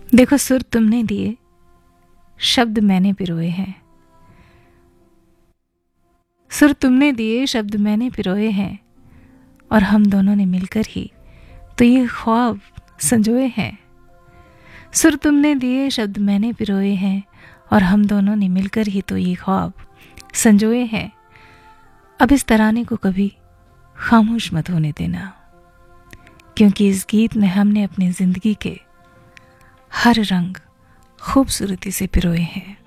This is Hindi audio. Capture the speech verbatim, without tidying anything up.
देखो सुर तुमने दिए, शब्द मैंने पिरोए हैं। सुर तुमने दिए, शब्द मैंने पिरोए हैं, और हम दोनों ने मिलकर ही तो ये ख्वाब संजोए हैं। सुर तुमने दिए, शब्द मैंने पिरोए हैं, और हम दोनों ने मिलकर ही तो ये ख्वाब संजोए हैं। अब इस तराने को कभी खामोश मत होने देना, क्योंकि इस गीत में हमने अपनी जिंदगी के हर रंग खूबसूरती से पिरोए हैं।